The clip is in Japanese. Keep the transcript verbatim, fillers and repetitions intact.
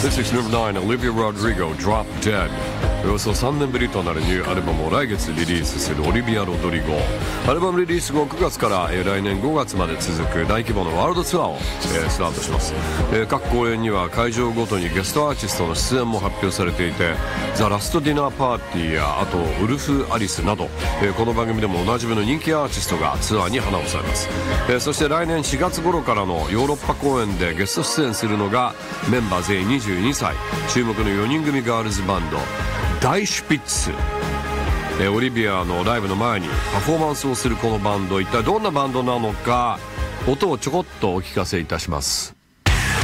This is number nine, Olivia Rodrigo, Drop Dead。およそさんねんぶりとなるニューアルバムを来月リリースするオリビア・ロドリゴ。アルバムリリース後くがつから、えー、来年ごがつまで続く大規模なワールドツアーを、えー、スタートします。えー、各公演には会場ごとにゲストアーティストの出演も発表されていて、ザ・ラストディナーパーティーやあとウルフ・アリスなど、えー、この番組でもおなじみの人気アーティストがツアーに花を添えます。えー、そして来年しがつ頃からのヨーロッパ公演でゲスト出演するのがメンバー全員にじゅうにさい、注目のよにん組ガールズバンドダイシュピッツ。えー、オリビアのライブの前にパフォーマンスをするこのバンド、一体どんなバンドなのか音をちょこっとお聞かせいたします。